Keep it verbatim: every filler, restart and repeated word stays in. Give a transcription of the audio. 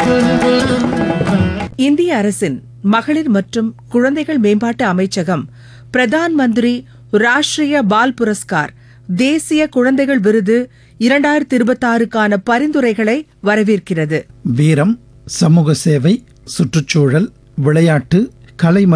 இந்திய அரசின் மகளிர் மற்றும் குழந்தைகள் மேம்பாட்டு அமைச்சகம் பிரதான் மந்திரி ராஷ்டிரிய பால் புரஸ்கார் தேசிய குழந்தைகள் விருது இரண்டாயிரத்தி இருபத்தி ஆறுக்கான பரிந்துரைகளை வரவேற்கிறது. வீரம், சமூக சேவை, சுற்றுச்சூழல், விளையாட்டு, கலை